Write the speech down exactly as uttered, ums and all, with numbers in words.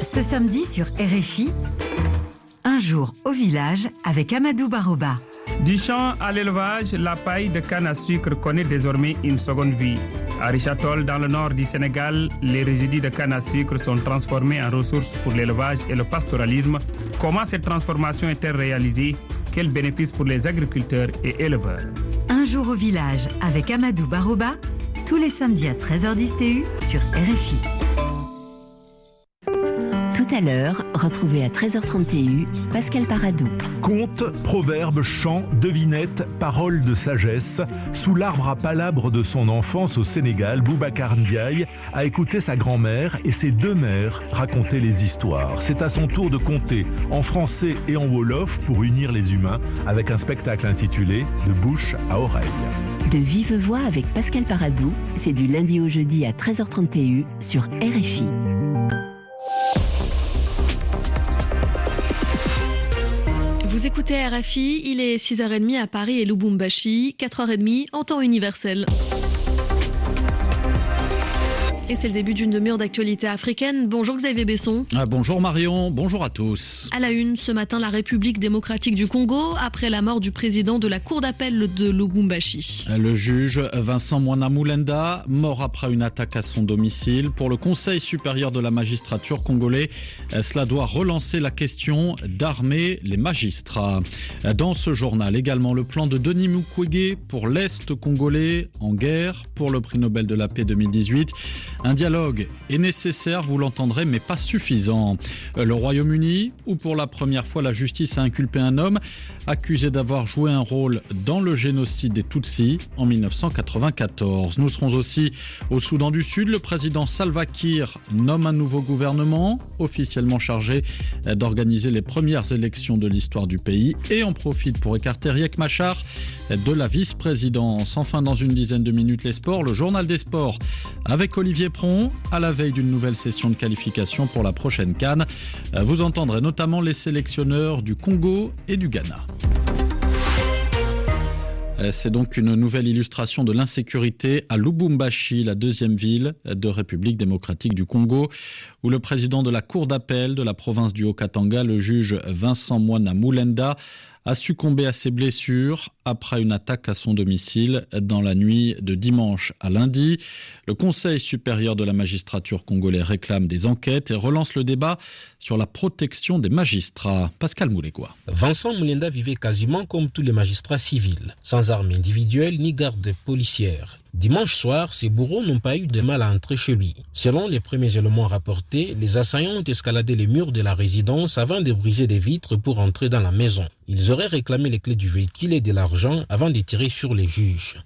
Ce samedi sur R F I, un jour au village avec Amadou Baroba. Du champ à l'élevage, la paille de canne à sucre connaît désormais une seconde vie. À Richard-Toll, dans le nord du Sénégal, les résidus de canne à sucre sont transformés en ressources pour l'élevage et le pastoralisme. Comment cette transformation est-elle réalisée? Quels bénéfices pour les agriculteurs et éleveurs? Un jour au village avec Amadou Baroba, tous les samedis à treize heures dix T U sur R F I. Tout à l'heure, retrouvez à treize heures trente T U Pascal Paradou. Contes, proverbes, chants, devinettes, paroles de sagesse. Sous l'arbre à palabres de son enfance au Sénégal, Boubacar Ndiaye a écouté sa grand-mère et ses deux mères raconter les histoires. C'est à son tour de conter en français et en wolof pour unir les humains avec un spectacle intitulé « De bouche à oreille ». De vive voix avec Pascal Paradou, c'est du lundi au jeudi à treize heures trente T U sur R F I. Vous écoutez R F I, il est six heures trente à Paris et Lubumbashi, quatre heures trente en temps universel. Et c'est le début d'une demi-heure d'actualité africaine. Bonjour Xavier Besson. Ah, bonjour Marion, bonjour à tous. À la une, ce matin, la République démocratique du Congo, après la mort du président de la cour d'appel de Lubumbashi. Le juge Vincent Mwana Mulenda, mort après une attaque à son domicile. Pour le Conseil supérieur de la magistrature congolais, cela doit relancer la question d'armer les magistrats. Dans ce journal, également le plan de Denis Mukwege pour l'Est congolais en guerre pour le prix Nobel de la paix deux mille dix-huit. Un dialogue est nécessaire, vous l'entendrez, mais pas suffisant. Le Royaume-Uni, où pour la première fois la justice a inculpé un homme accusé d'avoir joué un rôle dans le génocide des Tutsis en dix-neuf cent quatre-vingt-quatorze. Nous serons aussi au Soudan du Sud. Le président Salva Kiir nomme un nouveau gouvernement, officiellement chargé d'organiser les premières élections de l'histoire du pays et en profite pour écarter Riek Machar de la vice-présidence. Enfin, dans une dizaine de minutes, les sports, le journal des sports avec Olivier Pron, à la veille d'une nouvelle session de qualification pour la prochaine CAN. Vous entendrez notamment les sélectionneurs du Congo et du Ghana. C'est donc une nouvelle illustration de l'insécurité à Lubumbashi, la deuxième ville de République démocratique du Congo, où le président de la cour d'appel de la province du Haut-Katanga, le juge Vincent Mwana Mulenda, a succombé à ses blessures après une attaque à son domicile dans la nuit de dimanche à lundi. Le Conseil supérieur de la magistrature congolais réclame des enquêtes et relance le débat sur la protection des magistrats. Pascal Moulégois. Vincent Mulenda vivait quasiment comme tous les magistrats civils, sans armes individuelles ni garde policière. Dimanche soir, ses bourreaux n'ont pas eu de mal à entrer chez lui. Selon les premiers éléments rapportés, les assaillants ont escaladé les murs de la résidence avant de briser des vitres pour entrer dans la maison. Ils auraient réclamé les clés du véhicule et de l'argent avant de tirer sur les juges.